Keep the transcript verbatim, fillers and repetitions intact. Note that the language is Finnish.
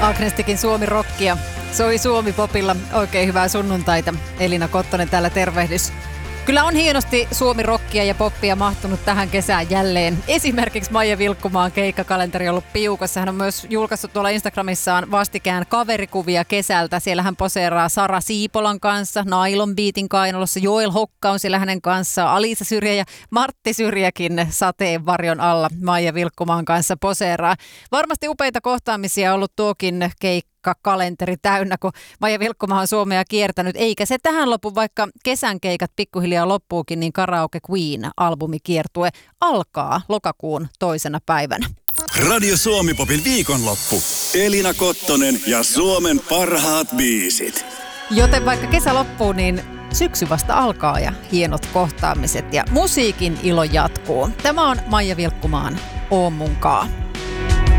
Agnestikin Suomi-rockia. Soi Suomi-popilla. Oikein hyvää sunnuntaita. Elina Kottonen täällä tervehdys. Kyllä on hienosti Suomi-rockia ja poppia mahtunut tähän kesään jälleen. Esimerkiksi Maija Vilkkumaan keikkakalenteri on ollut piukossa. Hän on myös julkaissut tuolla Instagramissaan vastikään kaverikuvia kesältä. Siellä hän poseeraa Sara Siipolan kanssa, Nylon Beatin kainalossa. Joel Hokka on siellä hänen kanssaan. Alisa Syrjä ja Martti Syrjäkin sateenvarjon alla Maija Vilkkumaan kanssa poseeraa. Varmasti upeita kohtaamisia on ollut tuokin keikka. Kalenteri täynnä, kun Maija Vilkkumaa on Suomea kiertänyt, eikä se tähän lopu, vaikka kesän keikat pikkuhiljaa loppuukin, niin Karaoke Queen-albumikiertue alkaa lokakuun toisena päivänä. Radio Suomi-popin viikonloppu. Elina Kottonen ja Suomen parhaat biisit. Joten vaikka kesä loppuu, niin syksy vasta alkaa ja hienot kohtaamiset ja musiikin ilo jatkuu. Tämä on Maija Vilkkumaan Oon munkaa.